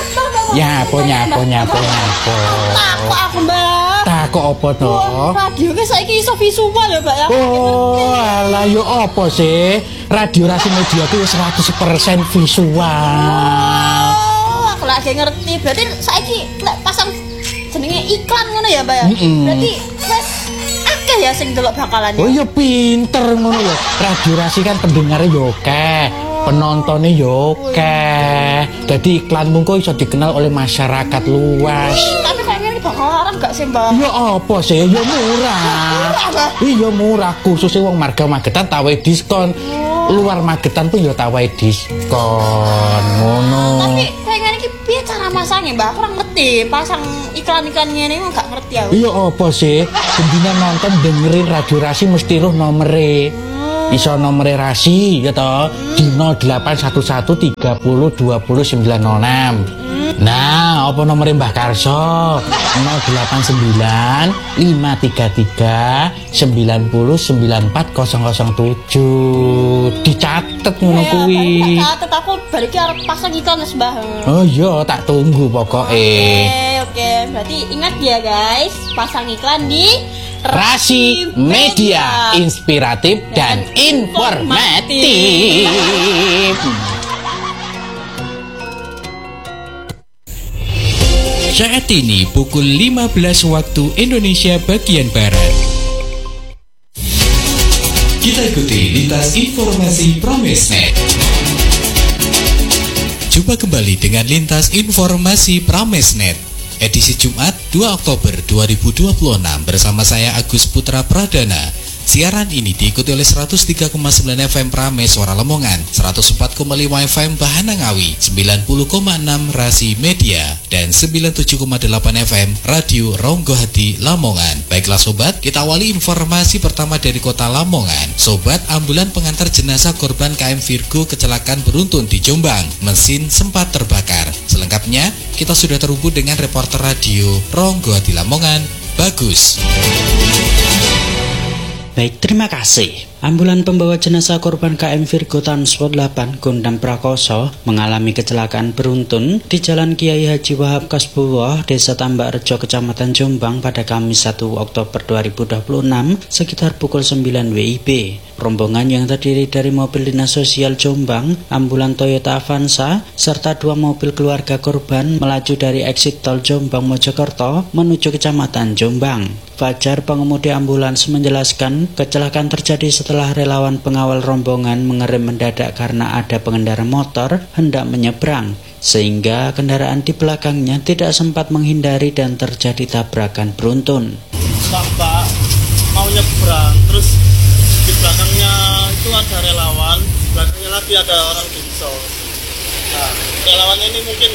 Nyapo. Takut aku, Mbak. Takut apa to? Radio ki saiki iso visual ya, Mbak ya. Oh, alah yo apa sih? Radio Rasi Media ku 100% visual. Oh, aku lagi ngerti. Berarti saiki lek pasang jenenge iklan ngono ya, Mbak ya. Berarti wes akeh ya sing delok bakalannya. Oh iya pinter ngono lho. Radio Rasi kan pendengarnya yo akeh, penontonnya yo akeh. Dadi iklanmu kok iso dikenal oleh masyarakat luas. Tapi kayaknya ini bakal larang gak sih, Mbak? Ya apa sih? Ya murah. Iya murah, khususnya wong marga Magetan tawae diskon. Luar Magetan pun ya tawae diskon. Ngono. Tapi pengen iki piye cara masangnya, Mbak? Aku ora ngerti. Pasang iklan-iklannya ini gak ngerti aku. Iya apa sih? Bendina nonton dengerin Radio Rasi mesti roh nomere. Iso nomere Rasi ya toh di 0811 30 20 906. Nah, apa nomornya Mbah Karso? 089 533 90 94 007. Dicatet ngono kuwi. Catet aku balik arep pasang iklan Mas, Mbah. Oh iya, tak tunggu pokoknya. Oke. Berarti ingat ya guys, pasang iklan di Rasi Media, inspiratif dan informatif. Saat ini pukul 15 waktu Indonesia bagian Barat. Kita ikuti lintas informasi Pramesnet. Jumpa kembali dengan lintas informasi Pramesnet. Edisi Jumat 2 Oktober 2026 bersama saya Agus Putra Pradana. Siaran ini diikuti oleh 103,9 FM Prame Suara Lamongan, 104,5 FM Bahanangawi, 90,6 Rasi Media, dan 97,8 FM Radio Ronggohati Lamongan. Baiklah sobat, kita awali informasi pertama dari kota Lamongan. Sobat, ambulan pengantar jenazah korban KM Virgo kecelakaan beruntun di Jombang, mesin sempat terbakar. Selengkapnya, kita sudah terhubung dengan reporter radio Ronggohati Lamongan, Bagus. Baik, terima kasih. Ambulan pembawa jenazah korban KM Virgo Transport 8 Gondang Prakoso mengalami kecelakaan beruntun di Jalan Kiai Haji Wahab Kasbuwoh, Desa Tambak Rejo, Kecamatan Jombang pada Kamis 1 Oktober 2026 sekitar pukul 9 WIB. Rombongan yang terdiri dari mobil Dinas Sosial Jombang, ambulan Toyota Avanza, serta 2 mobil keluarga korban melaju dari eksit tol Jombang Mojokerto menuju Kecamatan Jombang. Fajar, pengemudi ambulans, menjelaskan kecelakaan terjadi setelah relawan pengawal rombongan mengerem mendadak karena ada pengendara motor hendak menyeberang, sehingga kendaraan di belakangnya tidak sempat menghindari dan terjadi tabrakan beruntun. Bapak mau nyebrang, terus di belakangnya itu ada relawan, di belakangnya lagi ada orang dinsos. Nah, relawannya ini mungkin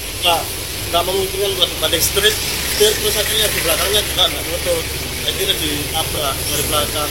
nggak memungkinkan buat banding street, terus akhirnya di belakangnya juga nggak nutup, akhirnya ditabrak dari belakang.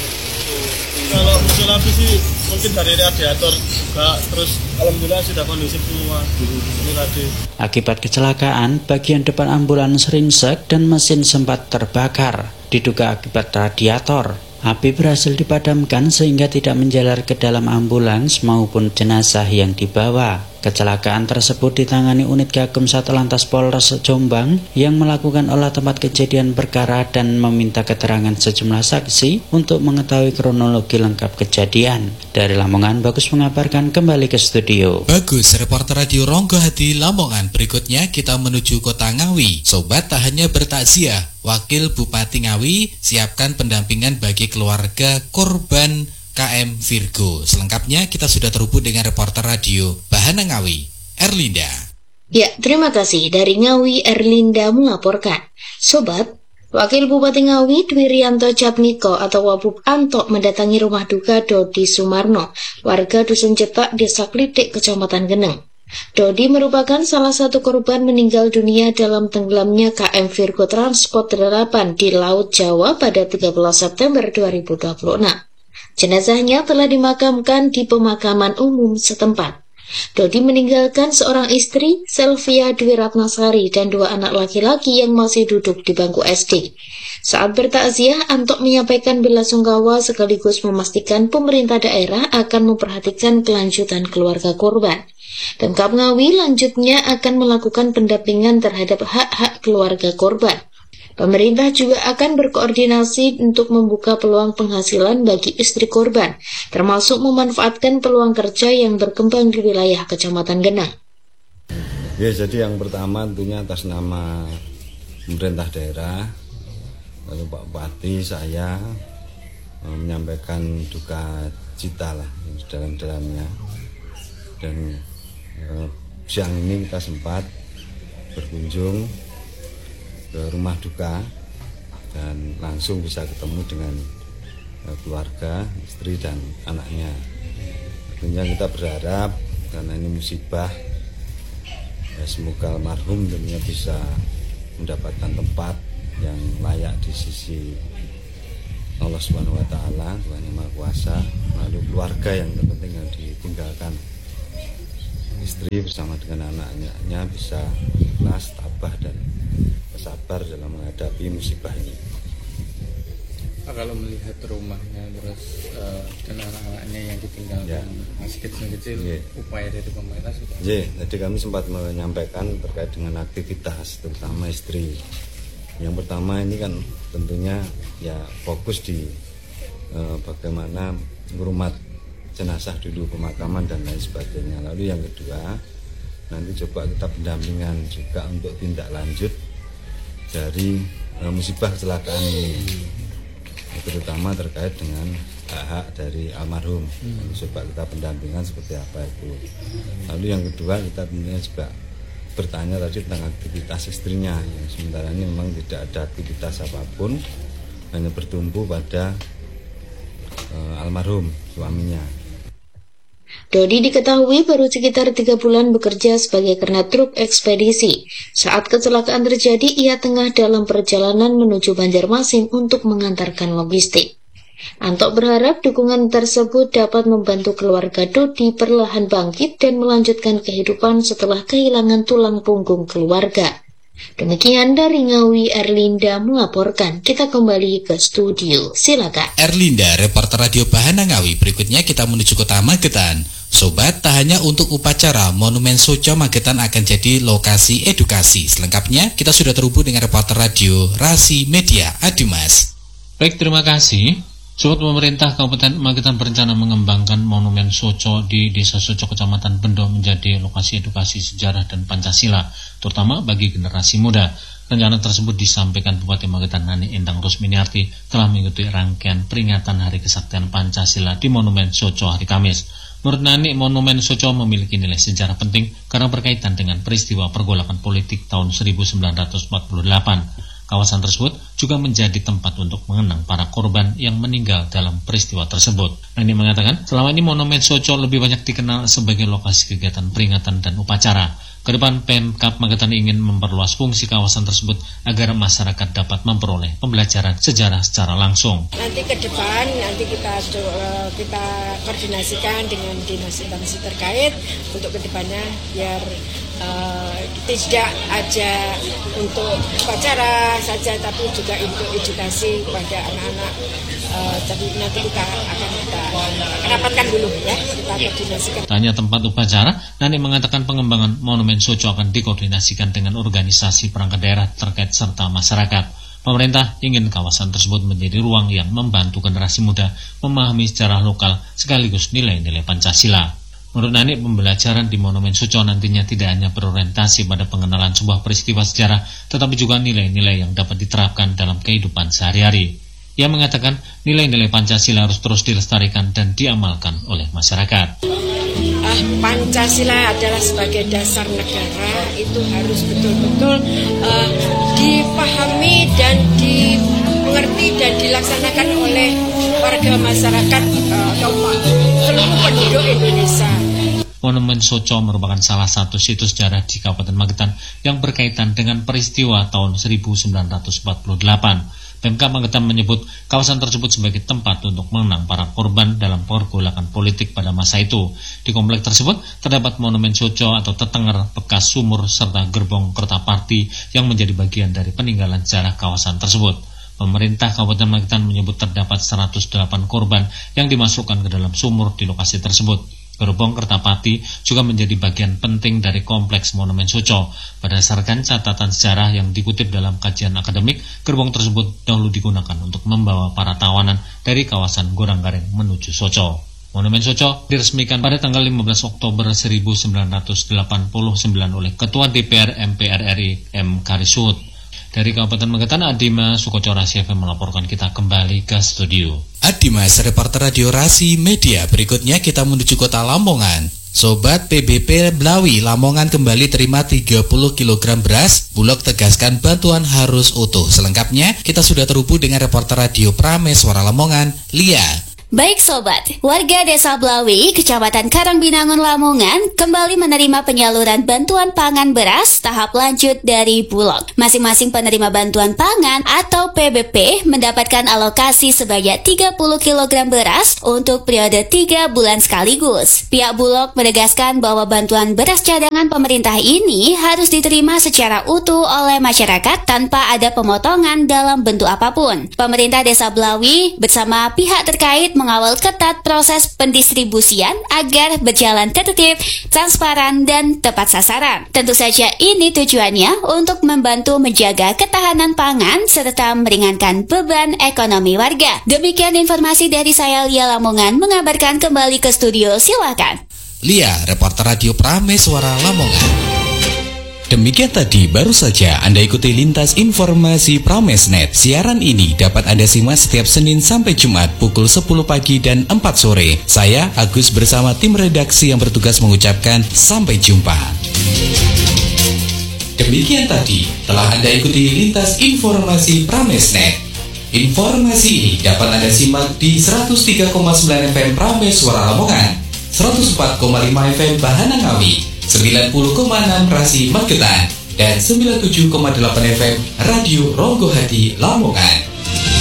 Kalau muncul api sih mungkin dari radiator juga, terus alhamdulillah sudah kondusif semua ini tadi. Akibat kecelakaan, bagian depan ambulans ringsek dan mesin sempat terbakar, diduga akibat radiator. Api berhasil dipadamkan sehingga tidak menjalar ke dalam ambulans maupun jenazah yang dibawa. Kecelakaan tersebut ditangani unit Gakum Satlantas Polres Jombang yang melakukan olah tempat kejadian perkara dan meminta keterangan sejumlah saksi untuk mengetahui kronologi lengkap kejadian. Dari Lamongan, Bagus mengabarkan, kembali ke studio. Bagus, reporter radio Ronggohati Lamongan. Berikutnya kita menuju kota Ngawi. Sobat, tak hanya bertakziah, Wakil Bupati Ngawi siapkan pendampingan bagi keluarga korban KM Virgo. Selengkapnya kita sudah terhubung dengan reporter radio Bahanangawi, Erlinda. Ya, terima kasih. Dari Ngawi, Erlinda melaporkan. Sobat, Wakil Bupati Ngawi Dwi Rianto Capniko atau Wabub Anto mendatangi rumah duka Dodi Sumarno, warga Dusun Cetak, Desa Klitik, Kecamatan Geneng. Dodi merupakan salah satu korban meninggal dunia dalam tenggelamnya KM Virgo Transport 8 di Laut Jawa pada 13 September 2026. Jenazahnya telah dimakamkan di pemakaman umum setempat. Dodi meninggalkan seorang istri, Selvia Dwi Ratnasari, dan 2 anak laki-laki yang masih duduk di bangku SD. Saat bertakziah, Antok menyampaikan belasungkawa sekaligus memastikan pemerintah daerah akan memperhatikan kelanjutan keluarga korban. Pemkab Ngawi lanjutnya akan melakukan pendampingan terhadap hak-hak keluarga korban. Pemerintah juga akan berkoordinasi untuk membuka peluang penghasilan bagi istri korban, termasuk memanfaatkan peluang kerja yang berkembang di wilayah Kecamatan Genang. Ya, jadi yang pertama tentunya atas nama pemerintah daerah, lalu Pak Bupati, saya menyampaikan duka cita lah sedalam-dalamnya. Dan siang ini kita sempat berkunjung ke rumah duka dan langsung bisa ketemu dengan keluarga, istri dan anaknya. Tentunya kita berharap karena ini musibah, ya semoga almarhum tentunya bisa mendapatkan tempat yang layak di sisi Allah Subhanahu wa taala, Tuhan Yang Maha Kuasa. Lalu keluarga yang terpenting yang ditinggalkan, istri bersama dengan anak-anaknya bisa ikhlas, tabah dan sabar dalam menghadapi musibah ini. Kalau melihat rumahnya terus dan anak-anaknya yang ditinggalkan masih kecil-kecil, upaya dari pemerintah sudah. Tadi kami sempat menyampaikan terkait dengan aktivitas, terutama istri. Yang pertama ini kan tentunya ya fokus di bagaimana merumat jenazah dulu, pemakaman dan lain sebagainya. Lalu yang kedua, nanti coba kita pendampingan juga untuk tindak lanjut dari musibah kecelakaan ini, terutama terkait dengan hak-hak dari almarhum. Coba kita pendampingan seperti apa itu. Lalu yang kedua, kita tentunya juga bertanya tadi tentang aktivitas istrinya yang sementara ini memang tidak ada aktivitas apapun, hanya bertumpu pada almarhum suaminya. Dodi diketahui baru sekitar 3 bulan bekerja sebagai kernet truk ekspedisi. Saat kecelakaan terjadi, ia tengah dalam perjalanan menuju Banjarmasin untuk mengantarkan logistik. Antok berharap dukungan tersebut dapat membantu keluarga Dodi perlahan bangkit dan melanjutkan kehidupan setelah kehilangan tulang punggung keluarga. Demikian dari Ngawi, Erlinda melaporkan. Kita kembali ke studio, silakan. Erlinda, reporter Radio Bahana Ngawi. Berikutnya kita menuju Kota Magetan. Sobat, tak hanya untuk upacara, Monumen Soco Magetan akan jadi lokasi edukasi. Selengkapnya, kita sudah terhubung dengan reporter radio Rasi Media, Adimas. Baik, terima kasih. Sobat, pemerintah Kabupaten Magetan berencana mengembangkan Monumen Soco di Desa Soco, Kecamatan Bendo menjadi lokasi edukasi sejarah dan Pancasila, terutama bagi generasi muda. Rencana tersebut disampaikan Bupati Magetan Nani Endang Rusminiarti telah mengikuti rangkaian peringatan Hari Kesaktian Pancasila di Monumen Soco hari Kamis. Menurut Nani, Monumen Soco memiliki nilai sejarah penting karena berkaitan dengan peristiwa pergolakan politik tahun 1948. Kawasan tersebut juga menjadi tempat untuk mengenang para korban yang meninggal dalam peristiwa tersebut. Nani mengatakan, selama ini Monumen Soco lebih banyak dikenal sebagai lokasi kegiatan peringatan dan upacara. Kedepan Pemkab Magetan ingin memperluas fungsi kawasan tersebut agar masyarakat dapat memperoleh pembelajaran sejarah secara langsung. Nanti ke depan kita koordinasikan dengan dinas instansi terkait untuk kedepannya biar tidak aja untuk upacara saja tapi juga untuk edukasi kepada anak-anak. Jadi nanti kita akan rapatkan dulu ya, kita koordinasikan. Tanya tempat upacara, Nani mengatakan pengembangan Monumen Soco akan dikoordinasikan dengan organisasi perangkat daerah terkait serta masyarakat. Pemerintah ingin kawasan tersebut menjadi ruang yang membantu generasi muda memahami sejarah lokal sekaligus nilai-nilai Pancasila. Menurut Nani, pembelajaran di Monumen Soco nantinya tidak hanya berorientasi pada pengenalan sebuah peristiwa sejarah, tetapi juga nilai-nilai yang dapat diterapkan dalam kehidupan sehari-hari. Ia mengatakan nilai-nilai Pancasila harus terus dilestarikan dan diamalkan oleh masyarakat. Pancasila adalah sebagai dasar negara, itu harus betul-betul dipahami dan dimengerti dan dilaksanakan oleh warga masyarakat seluruh penduduk Indonesia. Monumen Soco merupakan salah satu situs sejarah di Kabupaten Magetan yang berkaitan dengan peristiwa tahun 1948. Pemkab Magetan menyebut kawasan tersebut sebagai tempat untuk mengenang para korban dalam pergolakan politik pada masa itu. Di komplek tersebut terdapat monumen Soco atau tetenger, bekas sumur, serta gerbong Kertapati yang menjadi bagian dari peninggalan sejarah kawasan tersebut. Pemerintah Kabupaten Magetan menyebut terdapat 108 korban yang dimasukkan ke dalam sumur di lokasi tersebut. Gerbong Kertapati juga menjadi bagian penting dari kompleks Monumen Soco. Berdasarkan catatan sejarah yang dikutip dalam kajian akademik, gerbong tersebut dahulu digunakan untuk membawa para tawanan dari kawasan Goranggaring menuju Soco. Monumen Soco diresmikan pada tanggal 15 Oktober 1989 oleh Ketua DPR MPR RI M. Karisut. Dari Kabupaten Magetan, Adima Sukoco Rasi FM melaporkan. Kita kembali ke studio. Adimas, reporter Radio Rasi Media. Berikutnya kita menuju kota Lamongan. Sobat PBP Blawi, Lamongan kembali terima 30 kg beras. Bulog tegaskan bantuan harus utuh. Selengkapnya, kita sudah terhubung dengan reporter Radio Prames Suara Lamongan, Lia. Baik sobat, warga Desa Blawi, Kecamatan Karangbinangun, Lamongan kembali menerima penyaluran bantuan pangan beras tahap lanjut dari Bulog. Masing-masing penerima bantuan pangan atau PBP mendapatkan alokasi sebanyak 30 kg beras untuk periode 3 bulan sekaligus. Pihak Bulog menegaskan bahwa bantuan beras cadangan pemerintah ini harus diterima secara utuh oleh masyarakat tanpa ada pemotongan dalam bentuk apapun. Pemerintah Desa Blawi bersama pihak terkait mengawal ketat proses pendistribusian agar berjalan tertib, transparan, dan tepat sasaran. Tentu saja ini tujuannya untuk membantu menjaga ketahanan pangan serta meringankan beban ekonomi warga. Demikian informasi dari saya, Lia Lamongan, mengabarkan kembali ke studio. Silakan. Lia, reporter Radio Prames Suara Lamongan. Demikian tadi baru saja Anda ikuti lintas informasi Pramesnet. Siaran ini dapat Anda simak setiap Senin sampai Jumat pukul 10 pagi dan 4 sore. Saya Agus bersama tim redaksi yang bertugas mengucapkan sampai jumpa. Demikian tadi telah Anda ikuti lintas informasi Pramesnet. Informasi ini dapat Anda simak di 103,9 FM Prames Suara Lamongan, 104,5 FM Bahana Ngawi, 90,6 Rasi Magetan, dan 97,8 FM Radio Ronggo Hadi Lamongan.